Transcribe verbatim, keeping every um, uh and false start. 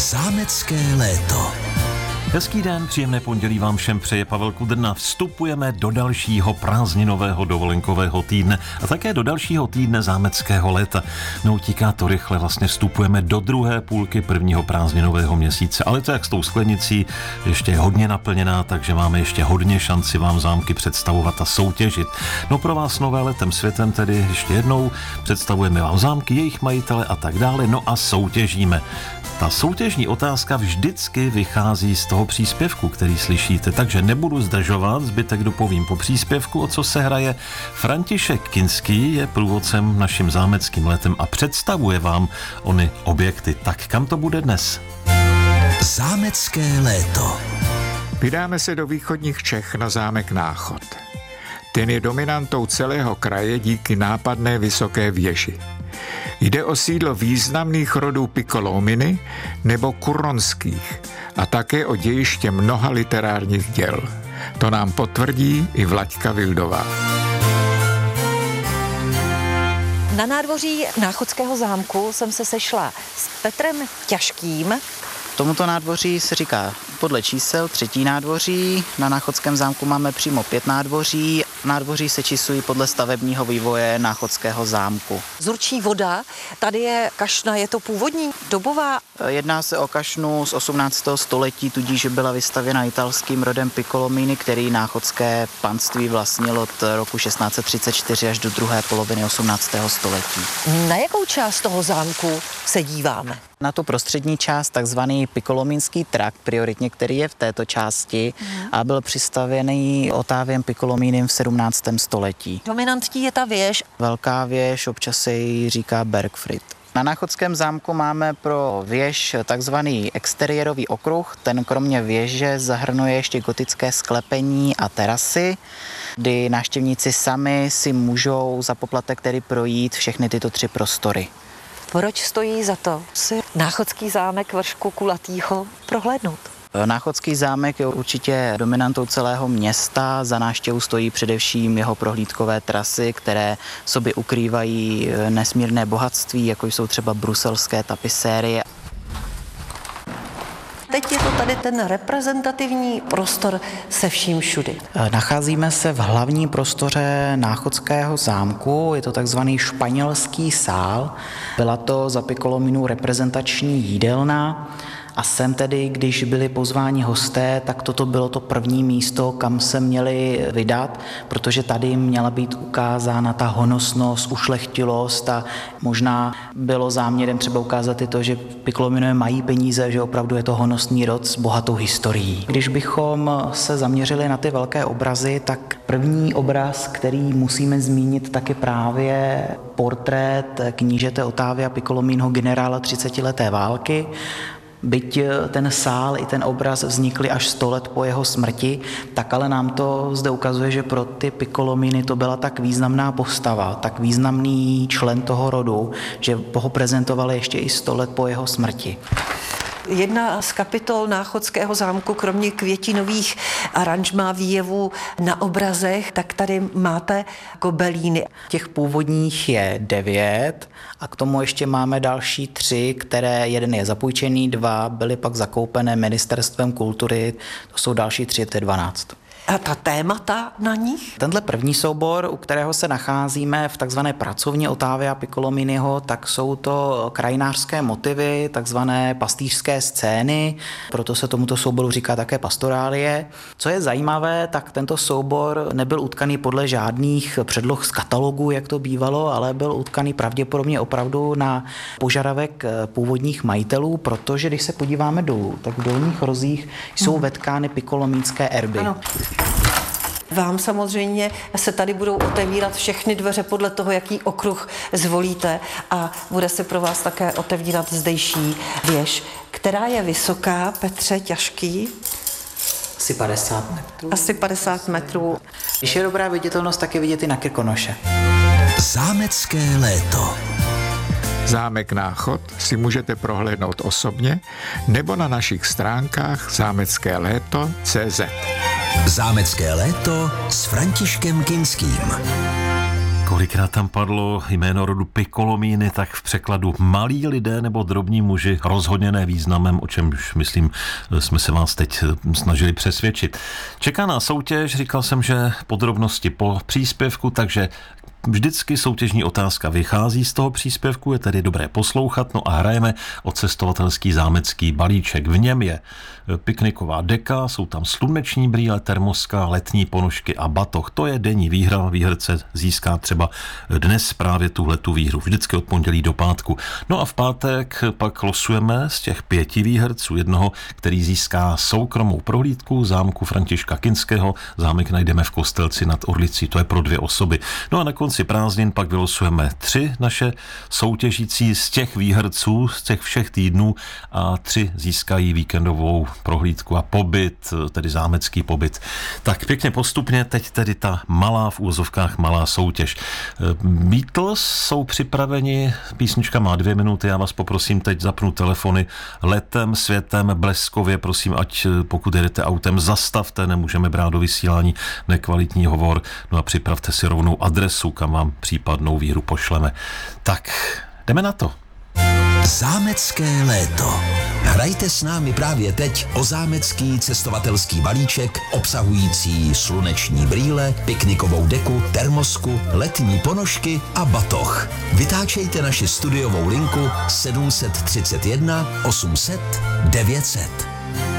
Zámecké léto. Hezký den, příjemné pondělí vám všem přeje Pavel Kudrna. Vstupujeme do dalšího prázdninového dovolenkového týdne a také do dalšího týdne zámeckého léta. No utíká to rychle, vlastně vstupujeme do druhé půlky prvního prázdninového měsíce, ale to jak s tou sklenicí ještě je hodně naplněná, takže máme ještě hodně šanci vám zámky představovat a soutěžit. No pro vás nové letem světem tedy ještě jednou představujeme vám zámky, jejich majitele a tak dále, no a soutěžíme. Ta soutěžní otázka vždycky vychází z toho příspěvku, který slyšíte, takže nebudu zdržovat, zbytek dopovím po příspěvku, o co se hraje. František Kinský je průvodcem naším zámeckým létem a představuje vám ony objekty. Tak kam to bude dnes? Zámecké léto. Vydáme se do východních Čech na zámek Náchod. Ten je dominantou celého kraje díky nápadné vysoké věži. Jde o sídlo významných rodů Piccolomini nebo Kuronských a také o dějiště mnoha literárních děl. To nám potvrdí i Vlaďka Vildová. Na nádvoří Náchodského zámku jsem se sešla s Petrem Ťažkým. Tomuto nádvoří se říká podle čísel třetí nádvoří. Na Náchodském zámku máme přímo pět nádvoří. Nádvoří se číslují podle stavebního vývoje Náchodského zámku. Zurčí voda, tady je kašna, je to původní, dobová? Jedná se o kašnu z osmnáctého století, tudíž byla vystavěna italským rodem Piccolomini, který náchodské panství vlastnil od roku šestnáct set třicet čtyři až do druhé poloviny osmnáctého století. Na jakou část toho zámku se díváme? Na tu prostřední část, takzvaný Piccolomínský trakt, prioritně, který je v této části a byl přistavěný Ottaviem Piccolominem v sedmnáctém století. Dominantní je ta věž. Velká věž, občas se jí říká Bergfried. Na Náchodském zámku máme pro věž takzvaný exteriérový okruh. Ten kromě věže zahrnuje ještě gotické sklepení a terasy, kdy návštěvníci sami si můžou za poplatek tedy projít všechny tyto tři prostory. Proč stojí za to si Náchodský zámek vršku kulatýho prohlédnout? Náchodský zámek je určitě dominantou celého města. Za návštěvu stojí především jeho prohlídkové trasy, které v sobě ukrývají nesmírné bohatství, jako jsou třeba bruselské tapisérie. Teď je to tady ten reprezentativní prostor se vším všudy. Nacházíme se v hlavní prostoře Náchodského zámku, je to takzvaný španělský sál. Byla to za Piccolominu reprezentační jídelna a sem tedy, když byli pozváni hosté, tak toto bylo to první místo, kam se měli vydat, protože tady měla být ukázána ta honosnost, ušlechtilost a možná bylo záměrem třeba ukázat i to, že Piccolomini mají peníze, že opravdu je to honosný rod s bohatou historií. Když bychom se zaměřili na ty velké obrazy, tak první obraz, který musíme zmínit, tak je právě portrét knížete Ottavia Piccolominiho, generála třicetileté války. Byť ten sál i ten obraz vznikly až sto let po jeho smrti, tak ale nám to zde ukazuje, že pro ty Piccolomini to byla tak významná postava, tak významný člen toho rodu, že ho prezentovali ještě i sto let po jeho smrti. Jedna z kapitol Náchodského zámku, kromě květinových aranžmá výjevů na obrazech, tak tady máte gobelíny. Těch původních je devět a k tomu ještě máme další tři, které jeden je zapůjčený, dva byly pak zakoupené ministerstvem kultury, to jsou další tři, to je dvanáct. A ta témata na nich? Tenhle první soubor, u kterého se nacházíme v takzvané pracovně Ottavia Piccolominiho, tak jsou to krajinářské motivy, takzvané pastýřské scény, proto se tomuto souboru říká také pastorálie. Co je zajímavé, tak tento soubor nebyl utkaný podle žádných předloh z katalogu, jak to bývalo, ale byl utkaný pravděpodobně opravdu na požadavek původních majitelů, protože když se podíváme dolů, tak v dolních rozích jsou hmm. vetkány piccolomínské erby. Ano. Vám samozřejmě se tady budou otevírat všechny dveře podle toho, jaký okruh zvolíte a bude se pro vás také otevírat zdejší věž, která je vysoká, Petře Ťažký. Asi padesát metrů. Asi padesát metrů. Když je dobrá viditelnost, tak je vidět i na Krkonoše. Zámecké léto. Zámek Náchod si můžete prohlédnout osobně nebo na našich stránkách zámecké léto tečka cé zet. Zámecké léto s Františkem Kinským. Kolikrát tam padlo jméno rodu Piccolomini, tak v překladu malí lidé nebo drobní muži, rozhodně ne významem, o čemž, myslím, jsme se vás teď snažili přesvědčit. Čeká nás soutěž, říkal jsem, že podrobnosti po příspěvku, takže vždycky soutěžní otázka vychází z toho příspěvku, je tedy dobré poslouchat, no a hrajeme o cestovatelský zámecký balíček. V něm je pikniková deka, jsou tam sluneční brýle, termoska, letní ponožky a batoh. To je denní výhra, výherce získá třeba dnes právě tuhletu výhru, vždycky od pondělí do pátku. No a v pátek pak losujeme z těch pěti výherců jednoho, který získá soukromou prohlídku zámku Františka Kinského. Zámek najdeme v Kostelci nad Orlicí, to je pro dvě osoby. No a na konci prázdnin pak vylosujeme tři naše soutěžící z těch výherců, z těch všech týdnů a tři získají víkendovou prohlídku a pobyt, tedy zámecký pobyt. Tak pěkně postupně, teď tedy ta malá, v úvozovkách malá soutěž. Beatles jsou připraveni, písnička má dvě minuty, já vás poprosím teď zapnu telefony letem, světem, bleskově, prosím, ať pokud jedete autem, zastavte, nemůžeme brát do vysílání nekvalitní hovor, no a připravte si rovnou adresu, kam vám případnou výhru pošleme. Tak, jdeme na to. Zámecké léto. Hrajte s námi právě teď o zámecký cestovatelský balíček obsahující sluneční brýle, piknikovou deku, termosku, letní ponožky a batoh. Vytáčejte naši studiovou linku sedm set třicet jedna osm set devět set.